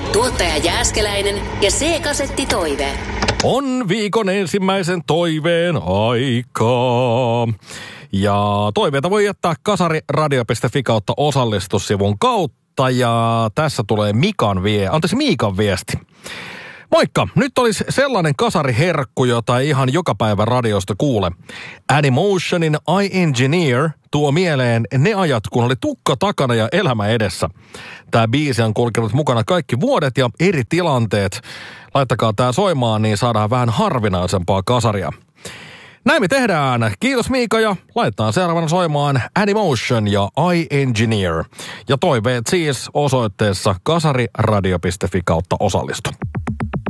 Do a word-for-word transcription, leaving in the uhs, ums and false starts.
Tuottaja Jääskeläinen ja C-kasetti Toive. On viikon ensimmäisen toiveen aikaa. Ja toiveita voi jättää kasariradio piste fi kautta osallistussivun kautta. Ja tässä tulee Mikan vie, anteeksi Miikan viesti. Moikka, nyt olisi sellainen kasariherkku, jota ei ihan joka päivä radiosta kuule. Animotionin I Engineer tuo mieleen ne ajat, kun oli tukka takana ja elämä edessä. Tämä biisi on kulkenut mukana kaikki vuodet ja eri tilanteet. Laittakaa tää soimaan, niin saadaan vähän harvinaisempaa kasaria. Näin me tehdään. Kiitos Miika ja laitetaan seuraavana soimaan Animotion ja I Engineer. Ja toiveet siis osoitteessa kasariradio piste fi kautta osallistu.